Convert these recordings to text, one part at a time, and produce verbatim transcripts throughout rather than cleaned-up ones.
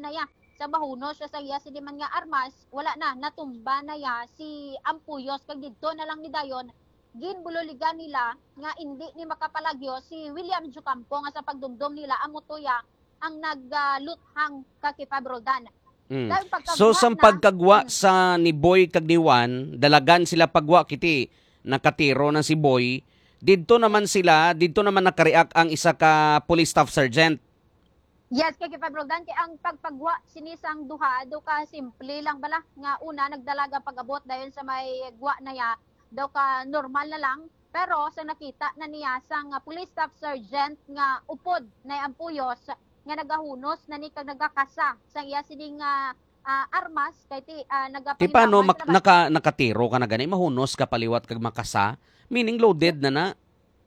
na ya sa bahunos sa iya si man nga armas, wala na natumba na ya si Ampuyos kag didto na lang ni dayon ginbuloligan nila nga hindi ni makapalagyo si William Jucampo nga sa pagdumdum nila amo tuya ang nagluthang uh, kay Roldan. Mm. So sa pagkagwa sa ni Boy kag ni Juan, dalagan sila pagwa kiti nakatiro na si Boy. Didto naman sila, didto naman nakareact ang isa ka police staff sergeant. Yes, kay Roldan kay ang pagpagwa sinisang duha do ka simple lang bala nga una nagdalaga pag-abot dayon sa may gwa na ya daw ka normal na lang pero sa nakita na niya sang uh, police staff sergeant nga upod na Ampuyos nga nagahunos na ni kag nagakasa sang iya sining uh, uh, armas kay ti uh, nagapahilawan. Ti paano mak- naka nakatiro ka na gani mahunos ka paliwat kag makasa meaning loaded na na.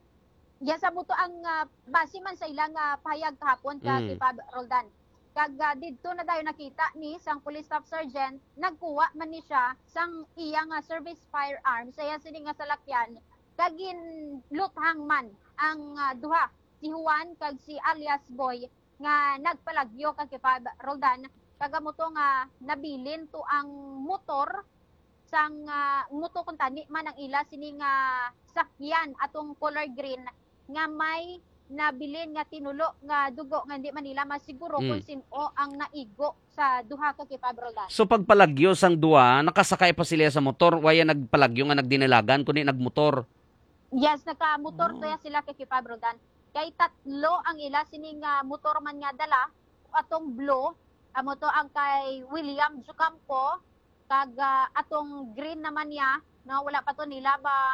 Yes, amo to ang uh, base man sa ilang uh, pahayag kahapon ka mm. Kay Roldan. Kag uh, didto na dayon nakita ni sang police staff sergeant nagkuha man ni siya sang iyang uh, service firearms sa iya sining nga salakyan kagin luthang man ang uh, duha si Juan kag si alias Boy nga nagpalagyo kag kay Roldan kag amo to nga nabilin to ang motor sang uh, motor kun tani man ang ila sining uh, sakyan atong color green nga may nabilin nga tinulo nga dugo nga hindi man nila masiguro mm. kung sino ang naigo sa duha ka kay Roldan. So pagpalagyo sang duha, nakasakay pa sila sa motor, waya nagpalagyo nga nagdinalagan kundi nagmotor. Yes, naka-motor oh. sila kay Roldan. Kay tatlo ang ila sining uh, motor man nga dala atong blue, amo to ang kay William Jucampo kag uh, atong green naman niya na wala pa to nila ba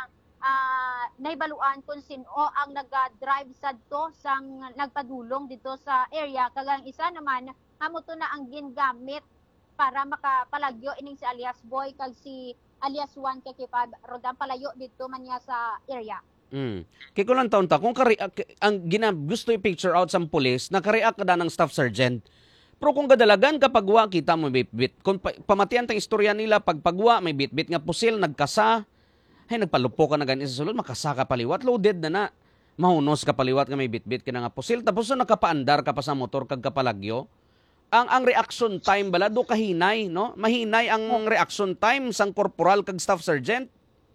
Uh, naibaluan kung sino ang nag-drive sadto sang nagpadulong dito sa area kag ang isa naman amo to na ang gingamit para makapalagyo ining si alias Boy kag si alias Juan kay Roldan palayo dito man niya sa area. Mm. Kay ko lang taon ta kung kari ang ginab gusto i-picture out sa police nakareact kada ng staff sergeant. Pero kung kadalagan kapag wa kita mo bitbit kung pa, pamatian tang istorya nila pagpagwa may bitbit nga pusil nagkasa ay nagpalupo ka na ganyan sa sulod, makasaka paliwat, loaded na na. Mahunos ka paliwat nga may bitbit ka na nga pusil. Tapos na nakapaandar ka pa sa motor kag kapalagyo. Ang ang reaction time bala do kahinay, no? Mahinay ang reaction time sang corporal kag staff sergeant.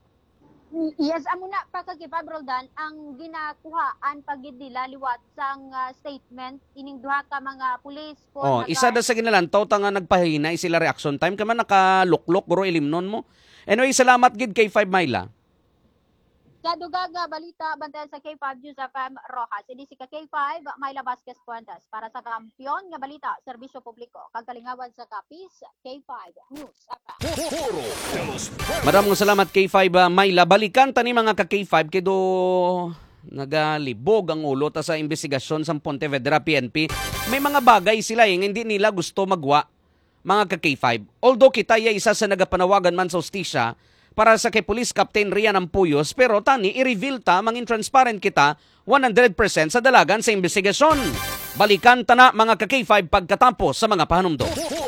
Yes, amo na pa kag Roldan ang ginakuhaan pag nila liwat sang uh, statement ining duha ka mga pulis ko. Oh, naga- isa da sa ginalantaw ta nga nagpahinay sila reaction time kay man nakaluklok bro ilimnon mo. Anyway, salamat gid kay five Myla. Kadugaga balita bantayan sa K five News F M Rojas. Ini si K five Myla Vasquez Puentes para sa kampiyon nga balita serbisyo publiko kag kalingawan sa Kapis K five News F M. Maraming salamat K five uh, Myla. Balikan tani mga ka K five kido nagalibog ang ulo ta sa investigasyon sa Pontevedra P N P. May mga bagay sila eh, hindi nila gusto magwa. Mga ka K five. Although kita ya isa sa nagapanawagan man sa hustisya para sa kay Police Captain Rian Ampuyos, pero tani i-reveal ta mangin transparent kita one hundred percent sa dalagan sa investigasyon. Balikan ta na mga ka K five pagkatapos sa mga pahanumdom.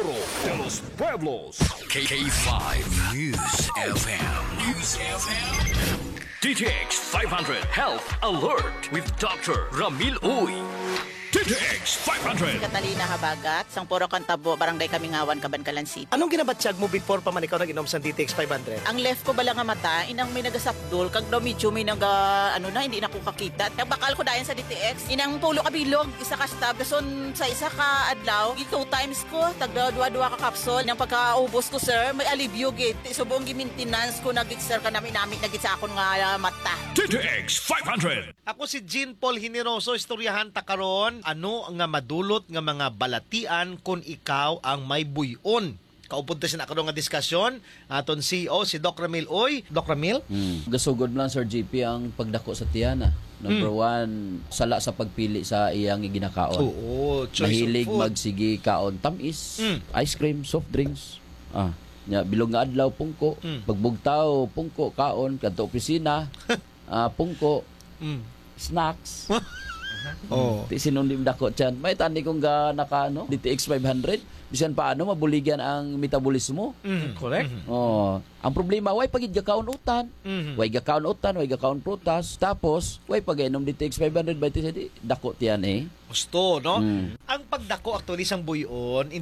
K five News F M. News F M. D T X five hundred Health Alert with Doctor Ramil Uy. D T X five hundred. Catalina Habagat, sang Puro Cantabo, Barangay Kamingawan, Cabancalan City. Anong ginabatsyag mo before pa man ikaw nag-inom sa D T X five hundred? Ang left ko bala nga mata, inang may nagasapdol, kag daw medyo may naga, ano na, hindi na ko kakita. Bakal ko dayan sa D T X, inang pulo kabilog, isa ka stab, kason sa isa ka adlaw, two times ko, tagda dua-dua ka kapsol. Nang pagkaubos ko, sir, may alivyo git. Subong gi-maintenance ko, nagit sir ka namin namin, nagit sa akong nga uh, mata. D T X five hundred. Ako si Jean Paul Hineroso, istoryahan ta karon. Ano nga madulot nga mga balatian kung ikaw ang may buyon? Kaupod ta sin ako nga diskusyon aton C E O si Doc Ramil Uy. Doc Ramil? Mm. Gasugod lang Sir G P ang pagdako sa tiyana. Number mm. one, sala sa pagpili sa iyang ginakaon. Oo, choice Mahilig of food. magsigi kaon tamis, mm. ice cream, soft drinks. Ah, nya bilog nga adlaw pungko, mm. pagbugtaw pungko kaon kadto opisina, ah pungko, mm. snacks. Oh. Ti sinundim dako tiyan. May tani kong ga naka ano, D T X five hundred. Bisan paano mabuligyan ang metabolismo. Mm, correct. Mm-hmm. Oh, ang problema way pagid gakaon utan. Mm-hmm. Way gakaon utan, way gakaon prutas. Tapos way pagainom D T X five hundred by ti dako tiyan eh. Gusto, no? Mm. Ang pagdako actually sang buyon